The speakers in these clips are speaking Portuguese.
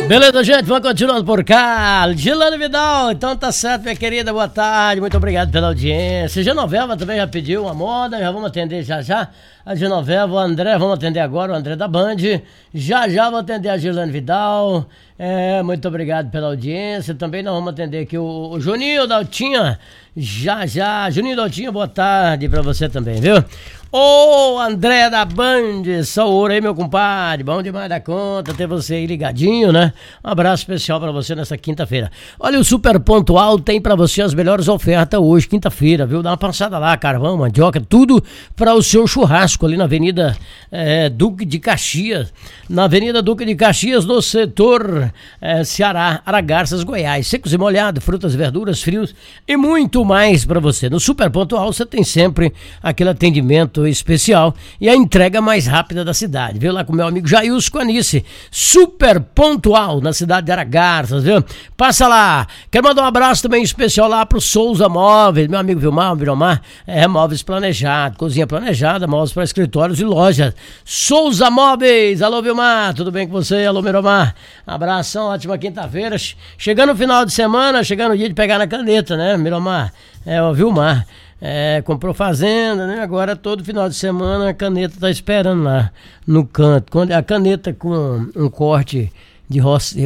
Beleza, gente, vamos continuando por cá. Gilane Vidal, então tá certo, minha querida, boa tarde, muito obrigado pela audiência. Genoveva também já pediu uma moda, já vamos atender já. A Genoveva, o André, vamos atender agora, o André da Band. Já vou atender a Gilane Vidal. Muito obrigado pela audiência. Também nós vamos atender aqui o Juninho Daltinha. Já. Juninho Daltinha, boa tarde pra você também, viu? Ô, André da Band, só ouro aí, meu compadre. Bom demais da conta ter você aí ligadinho, né? Um abraço especial pra você nessa quinta-feira. Olha, o Super Pontual tem pra você as melhores ofertas hoje, quinta-feira, viu? Dá uma passada lá, carvão, mandioca, tudo pra o seu churrasco ali na Avenida Duque de Caxias. Na Avenida Duque de Caxias, no setor Ceará, Aragarças, Goiás. Secos e molhados, frutas, verduras, frios e muito mais pra você. No Super Pontual você tem sempre aquele atendimento especial e a entrega mais rápida da cidade, viu? Lá com meu amigo Jailson Quanice, Super Pontual, na cidade de Aragarças, viu? Passa lá. Quero mandar um abraço também especial lá pro Souza Móveis, meu amigo Vilmar, móveis planejados, cozinha planejada, móveis para escritórios e lojas. Souza Móveis, alô Vilmar, tudo bem com você? Alô Miromar, abração, ótima quinta-feira, chegando o final de semana, chegando o dia de pegar na caneta, né, Miromar? O Vilmar. Comprou fazenda, né? Agora todo final de semana a caneta tá esperando lá no canto. Quando a caneta com um corte de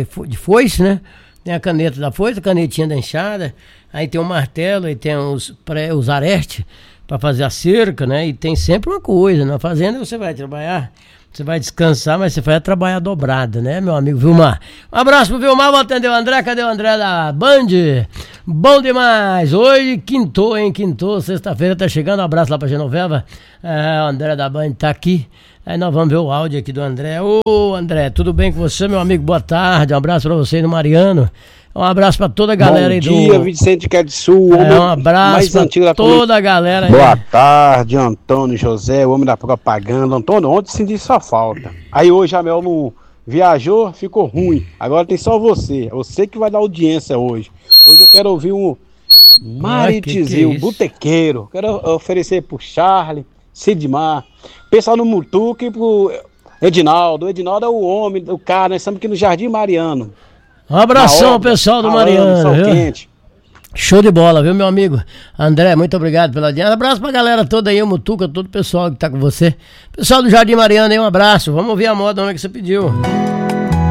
foice, né? Tem a caneta da foice, a canetinha da enxada, aí tem o martelo, aí tem os arestes para fazer a cerca, né? E tem sempre uma coisa, na fazenda você vai trabalhar, você vai descansar, mas você vai trabalhar dobrada, né, meu amigo Vilmar? Um abraço pro Vilmar, vou atender o André, cadê o André da Band? Bom demais, hoje quintou, sexta-feira tá chegando, um abraço lá pra Genoveva, o André da Band tá aqui, aí nós vamos ver o áudio aqui do André. Ô André, tudo bem com você, meu amigo? Boa tarde, um abraço pra você e no Mariano. Um abraço pra toda a galera aí do... Bom dia, Vicente Quer de Sul, um abraço pra toda a galera aí. Boa tarde, Antônio José, o homem da propaganda. Antônio, ontem senti sua falta. Aí hoje a Mel não viajou, ficou ruim. Agora tem só você. Você que vai dar audiência hoje. Hoje eu quero ouvir um Maritizil, botequeiro. Quero oferecer pro Charlie, Sidmar, pessoal no Mutuca e pro Edinaldo. O Edinaldo é o homem, o cara, nós estamos aqui no Jardim Mariano. Um abração ao pessoal do Mariano, viu? Quente. Show de bola, viu, meu amigo? André, muito obrigado pela audiência. Abraço pra galera toda aí, o Mutuca, todo o pessoal que tá com você. Pessoal do Jardim Mariano aí, um abraço. Vamos ouvir a moda que você pediu.